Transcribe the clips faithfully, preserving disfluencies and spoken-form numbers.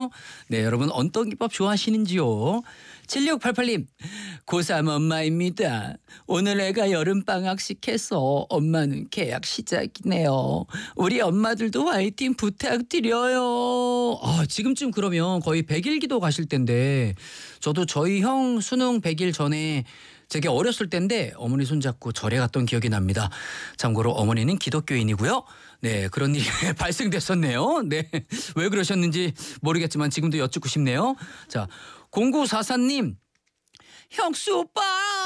네, 여러분 어떤 김밥 좋아하시는지요? 칠육팔팔 님, 고삼 엄마입니다. 오늘 애가 여름방학식 해서 엄마는 개학 시작이네요. 우리 엄마들도 화이팅 부탁드려요. 아, 지금쯤 그러면 거의 백 일 기도 가실 텐데 저도 저희 형 수능 백 일 전에 되게 어렸을 때인데 어머니 손잡고 절에 갔던 기억이 납니다. 참고로 어머니는 기독교인이고요. 네, 그런 일이 발생됐었네요. 네, 왜 그러셨는지 모르겠지만 지금도 여쭙고 싶네요. 자, 공구사사 님. 혁수 오빠,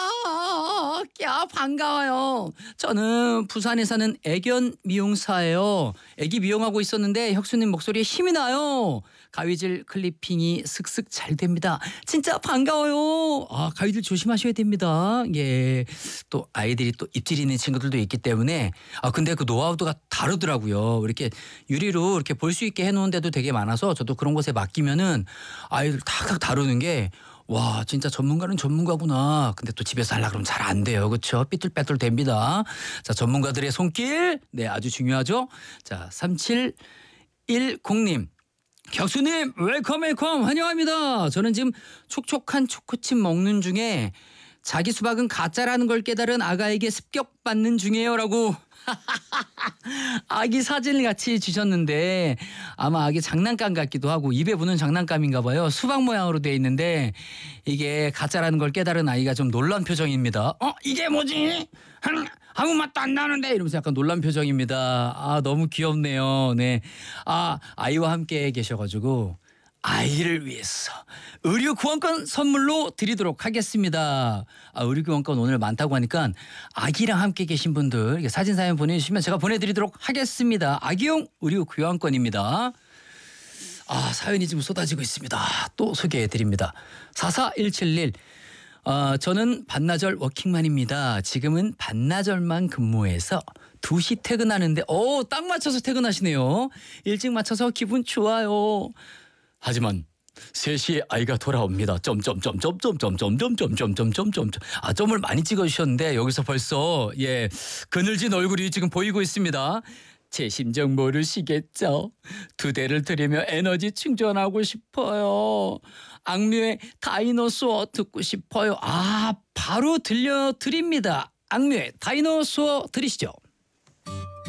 야 반가워요. 저는 부산에 사는 애견 미용사예요. 애기 미용하고 있었는데 혁수님 목소리에 힘이 나요. 가위질 클리핑이 슥슥 잘 됩니다. 진짜 반가워요. 아, 가위질 조심하셔야 됩니다. 예, 또 아이들이 또 입질 있는 친구들도 있기 때문에 아 근데 그 노하우가 다르더라고요. 이렇게 유리로 이렇게 볼 수 있게 해놓은 데도 되게 많아서 저도 그런 곳에 맡기면은 아이들 탁탁 다루는 게 와, 진짜 전문가는 전문가구나. 근데 또 집에서 하려고 그러면 잘 안 돼요. 그렇죠? 삐뚤빼뚤 됩니다. 자, 전문가들의 손길. 네, 아주 중요하죠. 자, 삼칠일공 님. 격수님, 웰컴 웰컴 환영합니다. 저는 지금 촉촉한 초코칩 먹는 중에 자기 수박은 가짜라는 걸 깨달은 아가에게 습격받는 중이에요라고 아기 사진을 같이 주셨는데 아마 아기 장난감 같기도 하고 입에 부는 장난감인가 봐요. 수박 모양으로 돼 있는데 이게 가짜라는 걸 깨달은 아이가 좀 놀란 표정입니다. 어? 이게 뭐지? 아무 맛도 안 나는데 이러면서 약간 놀란 표정입니다. 아, 너무 귀엽네요. 네. 아, 아이와 함께 계셔가지고 아이를 위해서 의류 교환권 선물로 드리도록 하겠습니다. 아, 의류 교환권 오늘 많다고 하니까 아기랑 함께 계신 분들 사진 사연 보내주시면 제가 보내드리도록 하겠습니다. 아기용 의류 교환권입니다. 아, 사연이 지금 쏟아지고 있습니다. 또 소개해드립니다. 사사일칠일. 어, 저는 반나절 워킹맘입니다. 지금은 반나절만 근무해서 두 시 퇴근하는데 오, 딱 맞춰서 퇴근하시네요. 일찍 맞춰서 기분 좋아요. 하지만 세 시에 아이가 돌아옵니다. 점점점점점점점점점점점점. 아, 점을 많이 찍어주셨는데 여기서 벌써 예 그늘진 얼굴이 지금 보이고 있습니다. 제 심정 모르시겠죠? 두 대를 들이며 에너지 충전하고 싶어요. 악뮤의 다이노소어 듣고 싶어요. 아, 바로 들려드립니다. 악뮤의 다이노소어 들으시죠.